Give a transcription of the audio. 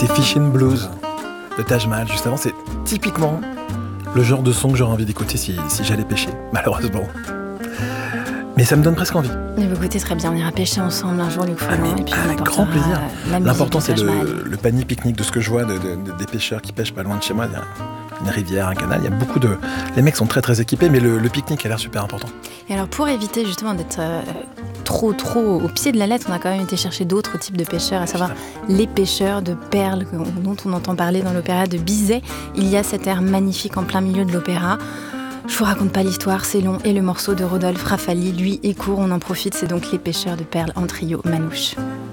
Fishing Blues de Taj Mahal, juste avant. C'est typiquement le genre de son que j'aurais envie d'écouter si j'allais pêcher, malheureusement. Mais ça me donne presque envie. Et vous écoutez très bien, on ira pêcher ensemble un jour, Luc Folland, et puis on avec apportera grand plaisir. la musique L'important, de c'est Taj Mahal. le panier pique-nique de ce que je vois des pêcheurs qui pêchent pas loin de chez moi. Il y a une rivière, un canal, il y a beaucoup de... Les mecs sont très très équipés, mais le pique-nique a l'air super important. Et alors pour éviter justement d'être trop au pied de la lettre, on a quand même été chercher d'autres types de pêcheurs, à savoir les pêcheurs de perles dont on entend parler dans l'opéra de Bizet. Il y a cet air magnifique en plein milieu de l'opéra. Je vous raconte pas l'histoire, c'est long, et le morceau de Rodolphe Raffali, lui, est court, on en profite, c'est donc les pêcheurs de perles en trio manouche.